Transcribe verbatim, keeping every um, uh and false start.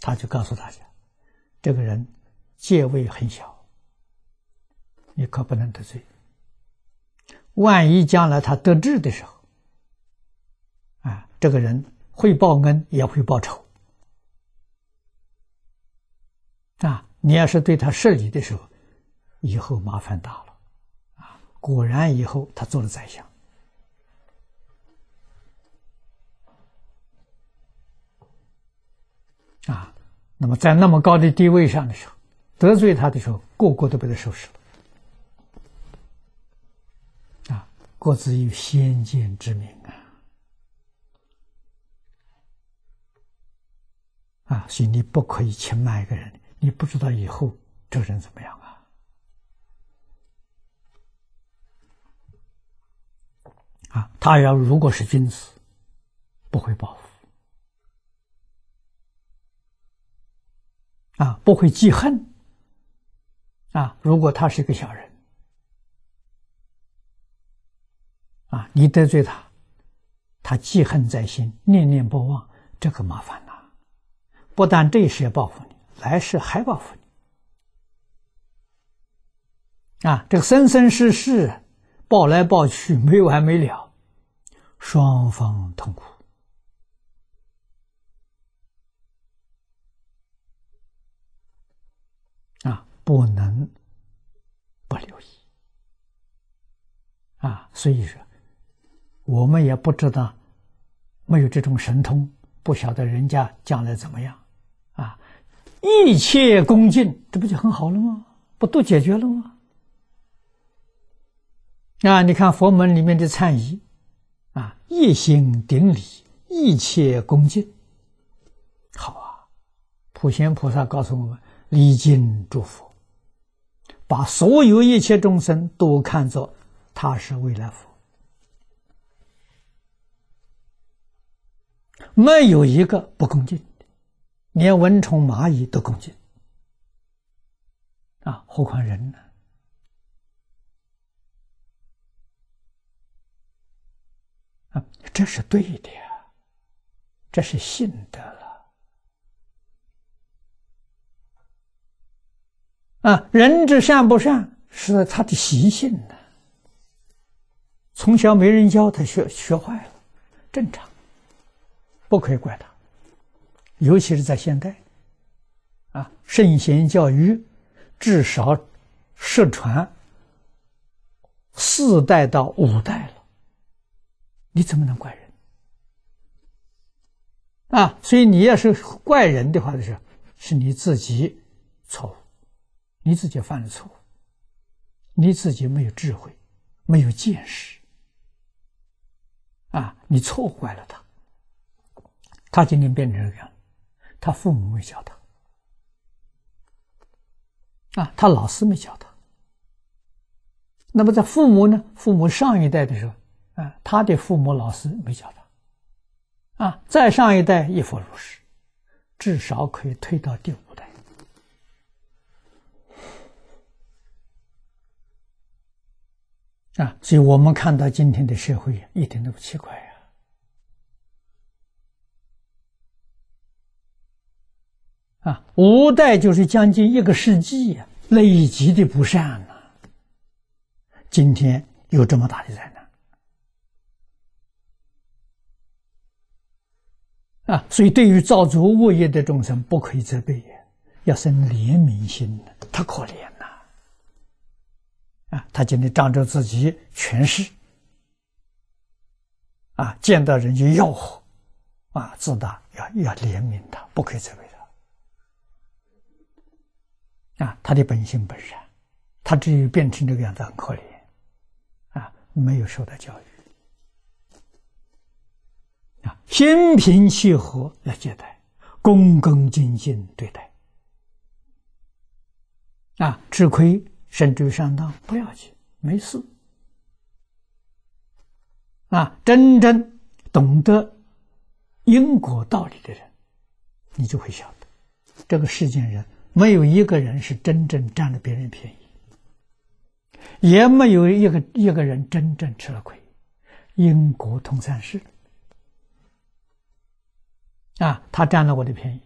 他就告诉大家，这个人戒位很小，你可不能得罪。万一将来他得志的时候，啊，这个人会报恩也会报仇。啊，你要是对他失礼的时候，以后麻烦大了。啊，果然以后他做了宰相。啊，那么在那么高的地位上的时候，得罪他的时候，个个都被他收拾了。啊，各自有先见之明啊！啊，所以你不可以轻慢一个人，你不知道以后这个人怎么样啊！啊，他要如果是君子，不会报复。啊，不会记恨。啊，如果他是一个小人，啊，你得罪他，他记恨在心，念念不忘，这可麻烦了。不但这一世要报复你，来世还报复你。啊，这个生生世世报来报去，没完没了，双方痛苦。啊，不能不留意。啊，所以说，我们也不知道，没有这种神通，不晓得人家将来怎么样。啊，一切恭敬，这不就很好了吗？不都解决了吗？啊，你看佛门里面的忏仪，啊，一心顶礼，一切恭敬，好啊！普贤菩萨告诉我们，礼敬诸佛，把所有一切众生都看作他是未来佛，没有一个不恭敬的，连蚊虫蚂蚁都恭敬啊，何况人呢？啊，这是对的呀，这是信德了啊！人之善不善是他的习性呢，从小没人教他，学学坏了，正常，不可以怪他。尤其是在现代，啊，圣贤教育至少失传四代到五代了，你怎么能怪人啊？所以你要是怪人的话的时候，是你自己错误，你自己犯了错误，你自己没有智慧，没有见识啊，你错怪了他。他今天变成这个样，他父母没教他啊，他老师没教他。那么在父母呢？父母上一代的时候啊，他的父母老师没教他啊，再上一代亦复如是，至少可以推到第五代啊。所以我们看到今天的社会一点都不奇怪呀。啊，五代就是将近一个世纪呀，累积的不善呐、啊，今天有这么大的灾难啊！所以对于造作恶业的众生，不可以责备，要生怜悯心的，他可怜呐！啊，他今天仗着自己权势，啊，见到人就吆喝，啊，自大，要要怜悯他，不可以责备他。啊，他的本性本善，他至于变成这个样子很可怜，啊，没有受到教育，啊，心平气和来接待，恭恭敬敬对待，啊，吃亏甚至于上当不要紧，没事，啊，真正懂得因果道理的人，你就会晓得，这个世间人。没有一个人是真正占了别人便宜，也没有一个一个人真正吃了亏。因果通三世啊，他占了我的便宜，